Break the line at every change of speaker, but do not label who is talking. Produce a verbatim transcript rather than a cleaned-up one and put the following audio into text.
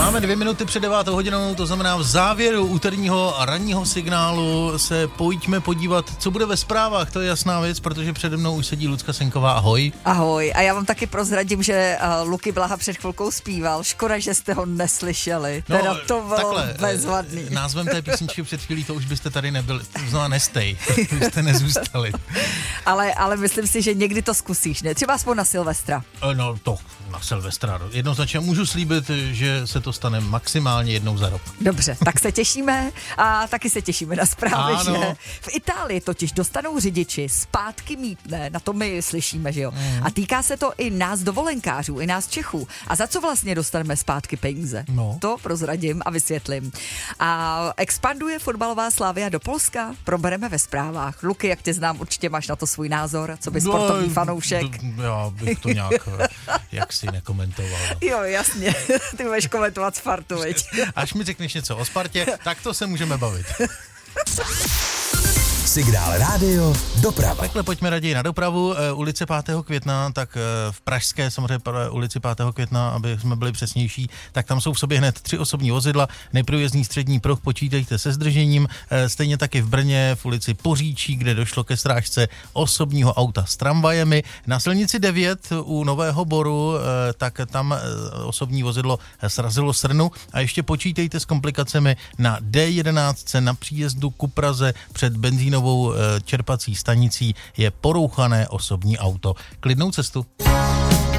Máme dvě minuty před devátou hodinou, to znamená v závěru úterního ranního signálu se pojďme podívat, co bude ve zprávách, to je jasná věc, protože přede mnou už sedí Lucka Senková, ahoj.
Ahoj, a já vám taky prozradím, že uh, Luky Blaha před chvilkou zpíval, škoda, že jste ho neslyšeli,
no,
teda to bylo
takhle,
bezvadný.
Názvem té písničky před chvílí, to už byste tady nebyli, to znamená nestej, to byste nezůstali.
ale, ale myslím si, že někdy to zkusíš, ne? Třeba aspoň na Silvestra.
No to na Silvestra, jednoznačně můžu slíbit, že se to stane maximálně jednou za rok.
Dobře, tak se těšíme a taky se těšíme na zprávy,
ano.
že v Itálii totiž dostanou řidiči zpátky mýtné, na to my slyšíme, že jo. Mm. A týká se to i nás dovolenkářů, i nás Čechů. A za co vlastně dostaneme zpátky peníze?
No.
To prozradím a vysvětlím. A expanduje fotbalová Slavia do Polska? Probereme ve zprávách. Luky, jak tě znám, určitě máš na to svůj názor, co by sportovní no, fanoušek.
D- já bych to nějak jaksi nekomentoval.
Jo, jasně, ty budeš komentovat Spartu, veď.
Až mi řekneš něco o Spartě, tak to se můžeme bavit.
Signál rádio, doprava.
Takhle pojďme raději na dopravu. E, ulice pátého května, tak e, v pražské samozřejmě ulici pátého května, aby jsme byli přesnější, tak tam jsou v sobě hned tři osobní vozidla, neprůjezdný střední pruh, počítejte se zdržením, e, stejně taky v Brně v ulici Poříčí, kde došlo ke srážce osobního auta s tramvajemi. Na silnici devět u Nového Boru, e, tak tam e, osobní vozidlo srazilo srnu a ještě počítejte s komplikacemi na D jedenáct na příjezdu ku Praze před benzínovou čerpací stanicí je porouchané osobní auto. Klidnou cestu.